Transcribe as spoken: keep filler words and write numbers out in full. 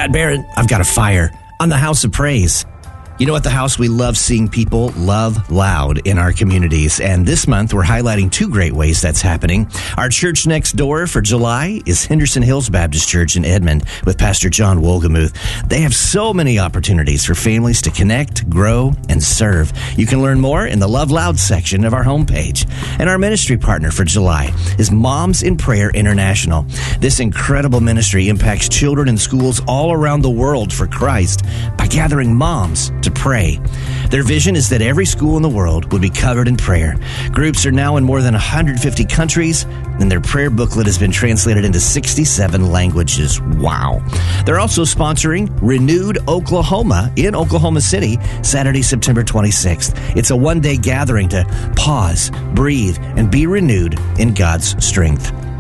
Pat Barrett, I've got a fire on the House of Praise. You know, at the house, we love seeing people love loud in our communities. And this month, we're highlighting two great ways that's happening. Our church next door for July is Henderson Hills Baptist Church in Edmond with Pastor John Wolgemuth. They have so many opportunities for families to connect, grow, and serve. You can learn more in the Love Loud section of our homepage. And our ministry partner for July is Moms in Prayer International. This incredible ministry impacts children in schools all around the world for Christ by gathering moms to pray. Their vision is that every school in the world would be covered in prayer. Groups are now in more than one hundred fifty countries, and their prayer booklet has been translated into sixty-seven languages. Wow. They're also sponsoring Renewed Oklahoma in Oklahoma City, Saturday, September twenty-sixth. It's a one-day gathering to pause, breathe, and be renewed in God's strength.